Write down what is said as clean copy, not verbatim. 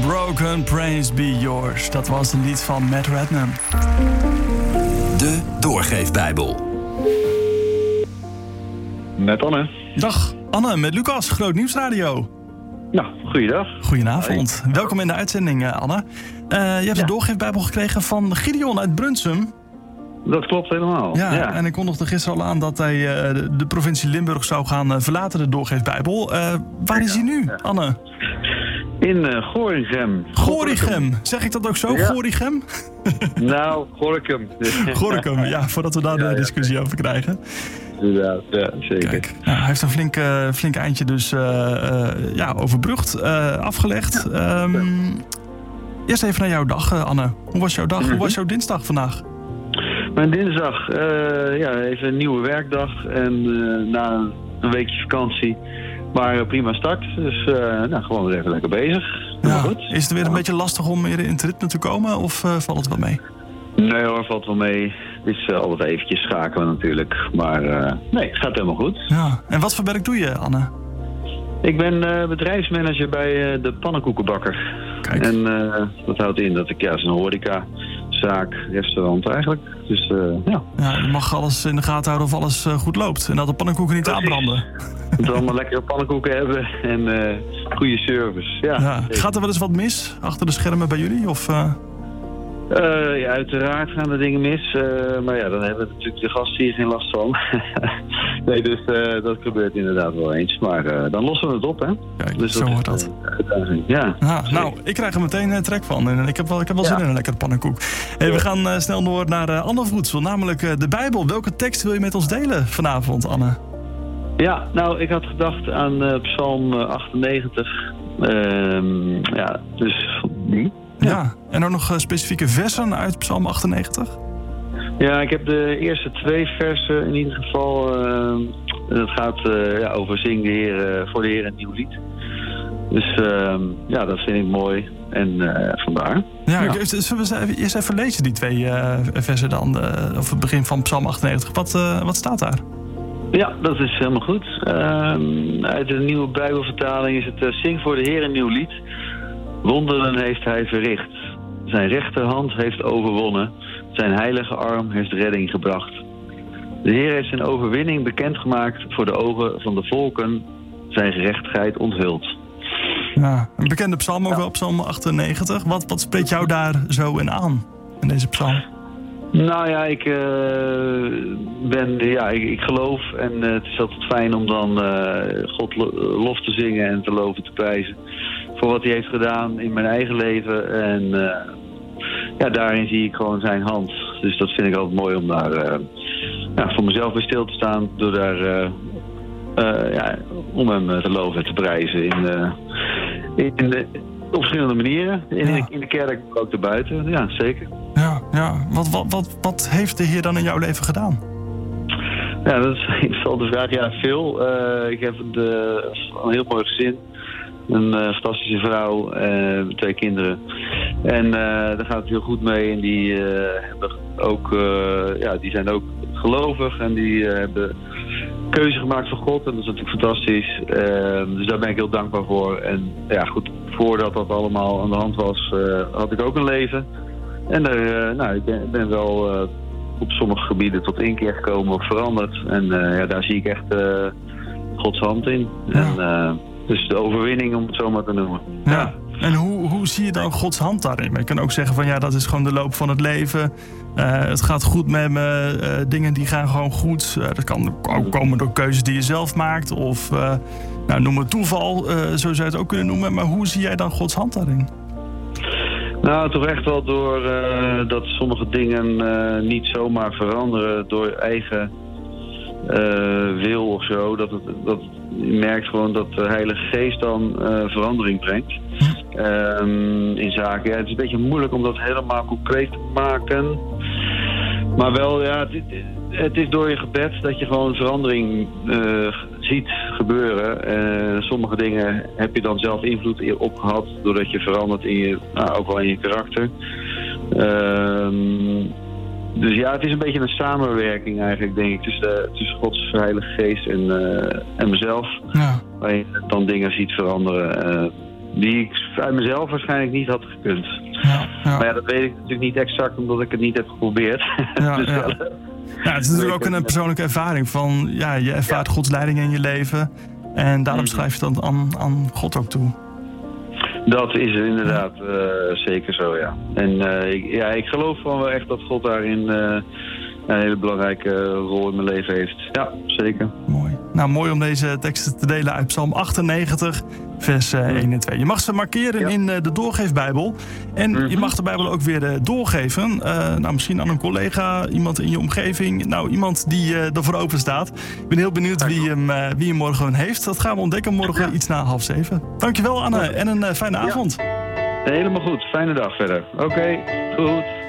Unbroken Praise Be Yours. Dat was een lied van Matt Redman. De Doorgeefbijbel. Met Anne. Dag, Anne met Lucas, Groot Nieuwsradio. Nou, goeiedag. Goedenavond. Hoi. Welkom in de uitzending, Anne. Je hebt de Doorgeefbijbel gekregen van Gideon uit Brunsum. Dat klopt helemaal. Ja, en ik kondigde gisteren al aan dat hij de provincie Limburg zou gaan verlaten, de Doorgeefbijbel. Waar is hij nu, Anne? In Gorinchem. Gorinchem. Zeg ik dat ook zo? Ja. Gorinchem? Nou, Gorinchem. Gorinchem, ja, voordat we daar de discussie over krijgen. Ja, zeker. Kijk, nou, hij heeft een flink eindje dus overbrugd, afgelegd. Eerst even naar jouw dag, Anne. Hoe was jouw dag? Hoe was jouw dinsdag vandaag? Mijn dinsdag, even een nieuwe werkdag. En na een weekje vakantie, maar prima start. Dus gewoon weer even lekker bezig. Ja. Goed. Is het weer een beetje lastig om weer in het ritme te komen? Of valt het wel mee? Nee hoor, valt wel mee. Het is altijd eventjes schakelen natuurlijk. Maar nee, het gaat helemaal goed. Ja. En wat voor werk doe je, Anne? Ik ben bedrijfsmanager bij de Pannenkoekenbakker. Kijk. En dat houdt in dat ik zo'n horecazaak, restaurant eigenlijk. Dus ja, je mag alles in de gaten houden of alles goed loopt. En dat de pannenkoeken niet aanbranden. Dat we allemaal lekkere pannenkoeken hebben en goede service. Ja. Gaat er wel eens wat mis achter de schermen bij jullie? Of, uiteraard gaan er dingen mis. Maar ja, dan hebben natuurlijk de gasten hier geen last van. Nee, dus dat gebeurt inderdaad wel eens. Maar dan lossen we het op, hè. Kijk, dus zo wordt dat. Ja. Nou, ik krijg er meteen trek van. En ik heb wel zin in een lekkere pannenkoek. Hey, we gaan snel door naar ander voedsel, namelijk de Bijbel. Welke tekst wil je met ons delen vanavond, Anne? Ja, nou, ik had gedacht aan Psalm 98. Dus die. Ja, en ook nog specifieke versen uit Psalm 98? Ja, ik heb de eerste 2 versen in ieder geval. Dat gaat over zing de Heer, voor de Heer een nieuw lied. Dus dat vind ik mooi. En vandaar. Ja. Zullen we eerst even lezen, die 2 versen dan? Of het begin van Psalm 98. Wat staat daar? Ja, dat is helemaal goed. Uit de nieuwe Bijbelvertaling is het zing voor de Heer een nieuw lied. Wonderen heeft hij verricht. Zijn rechterhand heeft overwonnen. Zijn heilige arm heeft redding gebracht. De Heer heeft zijn overwinning bekendgemaakt voor de ogen van de volken. Zijn gerechtigheid onthuld. Ja, een bekende psalm ook wel, Psalm 98. Wat spreekt jou daar zo in aan, in deze psalm? Nou ja, ik geloof en het is altijd fijn om dan God lof te zingen en te loven te prijzen voor wat hij heeft gedaan in mijn eigen leven. En daarin zie ik gewoon zijn hand. Dus dat vind ik altijd mooi om daar voor mezelf bij stil te staan door daar om hem te loven en te prijzen op verschillende manieren. In de kerk, maar ook daarbuiten. Ja, zeker. Ja. Wat heeft de Heer dan in jouw leven gedaan? Ja, dat is interessante vraag. Ja, veel. Ik heb een heel mooi gezin. Een fantastische vrouw, 2 kinderen. En daar gaat het heel goed mee. En die hebben ook, die zijn ook gelovig en die hebben keuze gemaakt voor God. En dat is natuurlijk fantastisch. Dus daar ben ik heel dankbaar voor. En ja, goed, voordat dat allemaal aan de hand was, had ik ook een leven. En ik ben wel op sommige gebieden tot inkeer gekomen of veranderd. En daar zie ik echt Gods hand in. Ja. En, dus de overwinning, om het zo maar te noemen. Ja. En hoe zie je dan Gods hand daarin? Je kan ook zeggen van dat is gewoon de loop van het leven. Het gaat goed met me. Dingen die gaan gewoon goed. Dat kan ook komen door keuzes die je zelf maakt. Of noem het toeval. Zo zou je het ook kunnen noemen. Maar hoe zie jij dan Gods hand daarin? Nou, toch echt wel door dat sommige dingen niet zomaar veranderen door eigen wil of zo. Je merkt gewoon dat de Heilige Geest dan verandering brengt in zaken. Ja, het is een beetje moeilijk om dat helemaal concreet te maken. Maar wel, het is door je gebed dat je gewoon verandering ziet gebeuren. Sommige dingen heb je dan zelf invloed op gehad doordat je verandert ook wel in je karakter. Dus ja, het is een beetje een samenwerking eigenlijk, denk ik, tussen Gods Heilige Geest en mezelf. Ja. Waar je dan dingen ziet veranderen. die ik uit mezelf waarschijnlijk niet had gekund. Ja. Maar ja, dat weet ik natuurlijk niet exact, omdat ik het niet heb geprobeerd. Ja, Dus ja. wel, Ja, het is natuurlijk ook een persoonlijke ervaring van, ja, je ervaart Gods leiding in je leven. En daarom schrijf je dat aan God ook toe. dat is inderdaad zeker zo, ja. En ik geloof gewoon wel echt dat God daarin een hele belangrijke rol in mijn leven heeft. Ja, zeker. Mooi. Nou, mooi om deze teksten te delen uit Psalm 98, vers 1 en 2. Je mag ze markeren in de Doorgeefbijbel. En je mag de Bijbel ook weer doorgeven. Nou, misschien aan een collega, iemand in je omgeving. Nou, iemand die ervoor open staat. Ik ben heel benieuwd wie hem morgen heeft. Dat gaan we ontdekken morgen iets na 6:30. Dankjewel, Anne. En een fijne avond. Helemaal goed. Fijne dag verder. Oké, goed.